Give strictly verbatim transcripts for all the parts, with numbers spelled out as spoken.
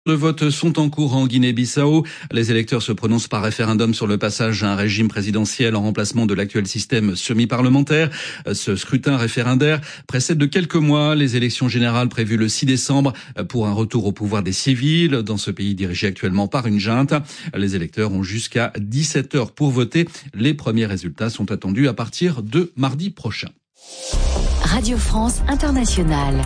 De vote sont en cours en Guinée-Bissau. Les électeurs se prononcent par référendum sur le passage à un régime présidentiel en remplacement de l'actuel système semi-parlementaire. Ce scrutin référendaire précède de quelques mois les élections générales prévues le six décembre pour un retour au pouvoir des civils dans ce pays dirigé actuellement par une junte. Les électeurs ont jusqu'à dix-sept heures pour voter. Les premiers résultats sont attendus à partir de mardi prochain. Radio France Internationale.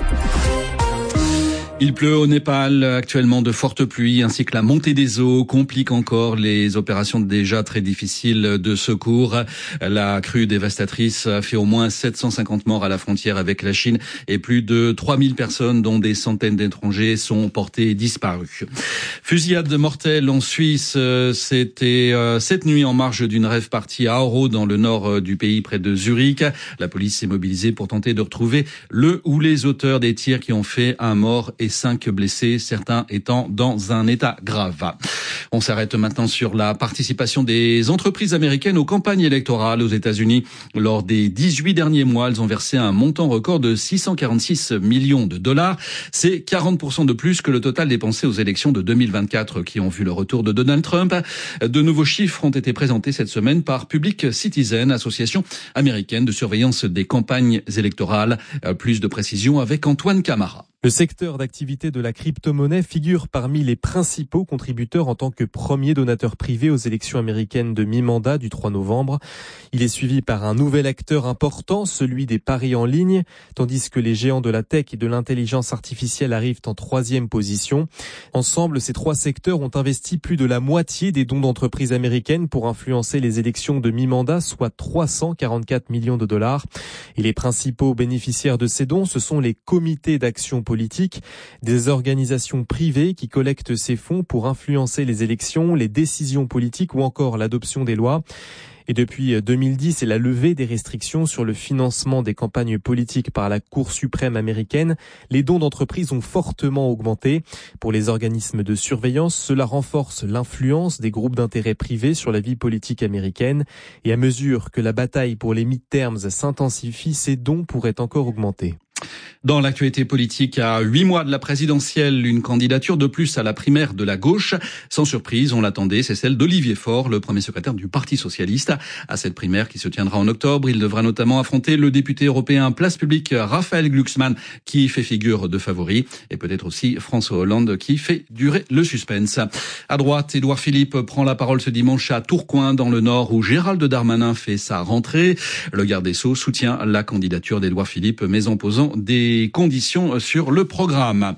Il pleut au Népal actuellement, de fortes pluies ainsi que la montée des eaux complique encore les opérations déjà très difficiles de secours. La crue dévastatrice a fait au moins sept cent cinquante morts à la frontière avec la Chine et plus de trois mille personnes, dont des centaines d'étrangers, sont portées disparues. Fusillade mortelle en Suisse, c'était cette nuit en marge d'une rave party à Aarau dans le nord du pays près de Zurich. La police s'est mobilisée pour tenter de retrouver le ou les auteurs des tirs qui ont fait un mort et cinq blessés, certains étant dans un état grave. On s'arrête maintenant sur la participation des entreprises américaines aux campagnes électorales aux États-Unis. Lors des dix-huit derniers mois, elles ont versé un montant record de six cent quarante-six millions de dollars. C'est quarante pour cent de plus que le total dépensé aux élections de deux mille vingt-quatre qui ont vu le retour de Donald Trump. De nouveaux chiffres ont été présentés cette semaine par Public Citizen, association américaine de surveillance des campagnes électorales. Plus de précisions avec Antoine Camara. Le secteur d'activité de la crypto-monnaie figure parmi les principaux contributeurs en tant que premier donateur privé aux élections américaines de mi-mandat du trois novembre. Il est suivi par un nouvel acteur important, celui des paris en ligne, tandis que les géants de la tech et de l'intelligence artificielle arrivent en troisième position. Ensemble, ces trois secteurs ont investi plus de la moitié des dons d'entreprises américaines pour influencer les élections de mi-mandat, soit trois cent quarante-quatre millions de dollars. Et les principaux bénéficiaires de ces dons, ce sont les comités d'action politique politique, des organisations privées qui collectent ces fonds pour influencer les élections, les décisions politiques ou encore l'adoption des lois. Et depuis deux mille dix et la levée des restrictions sur le financement des campagnes politiques par la Cour suprême américaine, les dons d'entreprises ont fortement augmenté. Pour les organismes de surveillance, cela renforce l'influence des groupes d'intérêt privés sur la vie politique américaine. Et à mesure que la bataille pour les midterms s'intensifie, ces dons pourraient encore augmenter. Dans l'actualité politique, à huit mois de la présidentielle, une candidature de plus à la primaire de la gauche. Sans surprise, on l'attendait, c'est celle d'Olivier Faure, le premier secrétaire du Parti socialiste. À cette primaire qui se tiendra en octobre, il devra notamment affronter le député européen Place Publique Raphaël Glucksmann, qui fait figure de favori, et peut-être aussi François Hollande, qui fait durer le suspense. À droite, Édouard Philippe prend la parole ce dimanche à Tourcoing, dans le Nord, où Gérald Darmanin fait sa rentrée. Le garde des Sceaux soutient la candidature d'Édouard Philippe, mais en posant des conditions sur le programme.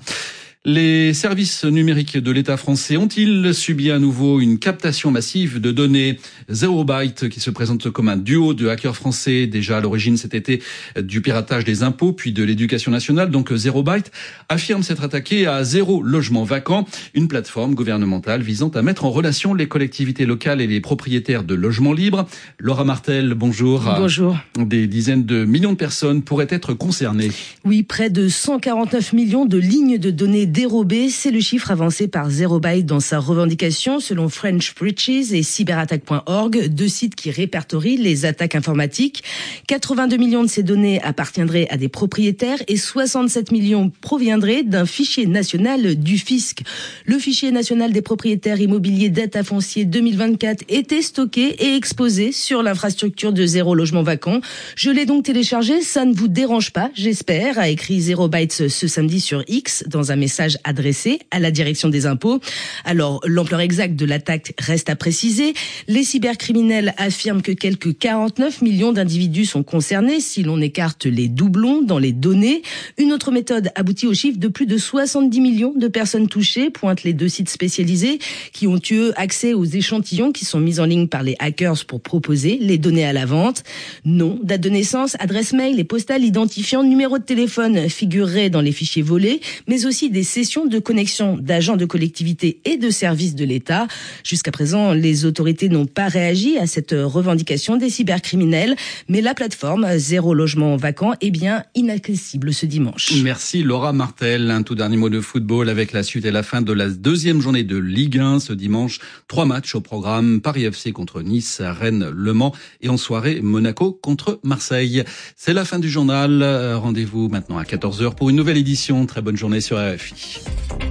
Les services numériques de l'État français ont-ils subi à nouveau une captation massive de données? Zero Byte, qui se présente comme un duo de hackers français, déjà à l'origine cet été du piratage des impôts, puis de l'éducation nationale, donc Zero Byte, affirme s'être attaqué à Zéro Logement Vacant, une plateforme gouvernementale visant à mettre en relation les collectivités locales et les propriétaires de logements libres. Laura Martel, bonjour. Bonjour. Des dizaines de millions de personnes pourraient être concernées. Oui, près de cent quarante-neuf millions de lignes de données dérobées, c'est le chiffre avancé par Zero Byte dans sa revendication, selon French Breaches et cyberattaque point org, deux sites qui répertorient les attaques informatiques. quatre-vingt-deux millions de ces données appartiendraient à des propriétaires et soixante-sept millions proviendraient d'un fichier national du fisc. Le fichier national des propriétaires immobiliers data foncier deux mille vingt-quatre était stocké et exposé sur l'infrastructure de Zéro Logement Vacant. Je l'ai donc téléchargé, ça ne vous dérange pas, j'espère, a écrit Zero Byte ce samedi sur X dans un message adressé à la direction des impôts. Alors, l'ampleur exacte de l'attaque reste à préciser. Les cybercriminels affirment que quelques quarante-neuf millions d'individus sont concernés si l'on écarte les doublons dans les données. Une autre méthode aboutit au chiffre de plus de soixante-dix millions de personnes touchées, pointent les deux sites spécialisés qui ont eu accès aux échantillons qui sont mis en ligne par les hackers pour proposer les données à la vente. Nom, date de naissance, adresse mail et postale identifiant, numéro de téléphone figureraient dans les fichiers volés, mais aussi des sessions de connexion d'agents de collectivités et de services de l'État. Jusqu'à présent, les autorités n'ont pas réagi à cette revendication des cybercriminels, mais la plateforme Zéro Logement Vacant est bien inaccessible ce dimanche. Merci Laura Martel. Un tout dernier mot de football avec la suite et la fin de la deuxième journée de Ligue un ce dimanche. Trois matchs au programme: Paris F C contre Nice, Rennes, Le Mans et en soirée Monaco contre Marseille. C'est la fin du journal. Rendez-vous maintenant à quatorze heures pour une nouvelle édition. Très bonne journée sur R F I.